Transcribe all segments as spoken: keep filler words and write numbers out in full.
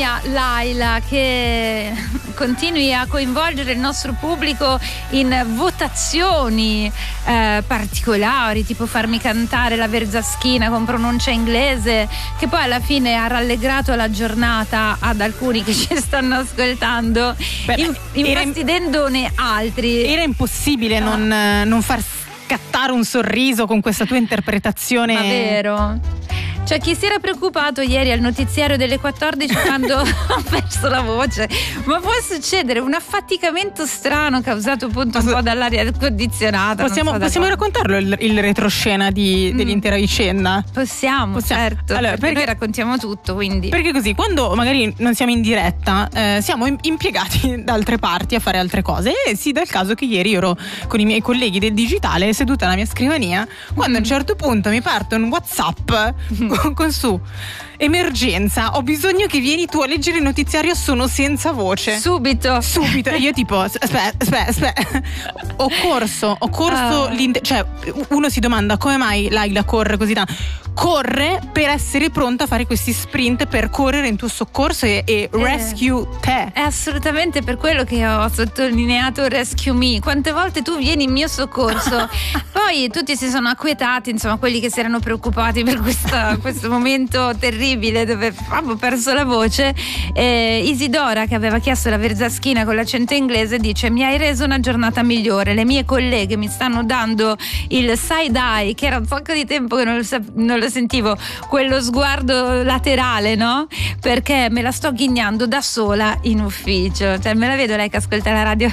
mia Laila, che continui a coinvolgere il nostro pubblico in votazioni eh, particolari, tipo farmi cantare la Verzaschina con pronuncia inglese, che poi alla fine ha rallegrato la giornata ad alcuni che ci stanno ascoltando, in, infastidendone altri. Era impossibile ah. non, non far scattare un sorriso con questa tua interpretazione. Ma vero? C'è chi si era preoccupato ieri al notiziario delle quattordici quando ho perso la voce, ma può succedere un affaticamento strano causato appunto un po' dall'aria condizionata. Possiamo, so possiamo raccontarlo il, il retroscena di, mm. dell'intera vicenda? Possiamo, possiamo. certo. Allora, perché, perché noi raccontiamo tutto, quindi. Perché così, quando magari non siamo in diretta, eh, siamo impiegati da altre parti a fare altre cose. E si dà il caso che ieri ero con i miei colleghi del digitale seduta alla mia scrivania, quando mm. a un certo punto mi parte un WhatsApp mm. con, con su emergenza, ho bisogno che vieni tu a leggere il notiziario, sono senza voce. Subito. Subito. E io tipo, aspetta, aspetta, aspetta. Ho corso, ho corso uh. l'inte- cioè uno si domanda come mai Laila corre così tanto. Corre per essere pronta a fare questi sprint per correre in tuo soccorso e, e rescue eh, te. È assolutamente per quello che ho sottolineato rescue me. Quante volte tu vieni in mio soccorso. Poi tutti si sono acquietati, insomma, quelli che si erano preoccupati per questa, questo momento terribile dove avevo perso la voce. eh, Isidora, che aveva chiesto la Verzaschina con l'accento inglese, dice: mi hai reso una giornata migliore, le mie colleghe mi stanno dando il side eye, che era un sacco di tempo che non lo, sap- non lo sentivo, quello sguardo laterale, no? Perché me la sto ghignando da sola in ufficio, cioè me la vedo lei che ascolta la radio.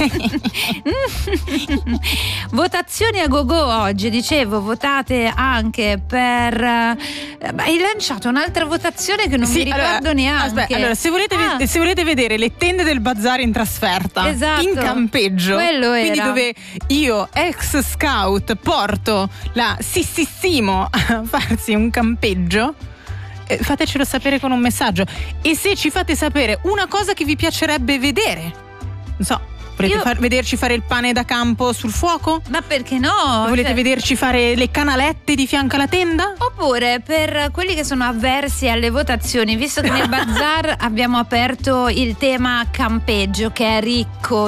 Votazioni a go-go oggi, dicevo, votate anche per hai lanciato un'altra votazione che non sì, mi ricordo allora, neanche. Aspetta, allora se volete, ah. se volete vedere le tende del bazar in trasferta, esatto, in campeggio, quello quindi era. Dove io ex scout porto la Sississimo a farsi un campeggio, eh, fatecelo sapere con un messaggio. E se ci fate sapere una cosa che vi piacerebbe vedere, non so, volete Io... far, vederci fare il pane da campo sul fuoco? Ma perché no? Volete cioè... vederci fare le canalette di fianco alla tenda? Oppure per quelli che sono avversi alle votazioni, visto che nel bazar abbiamo aperto il tema campeggio, che è ricco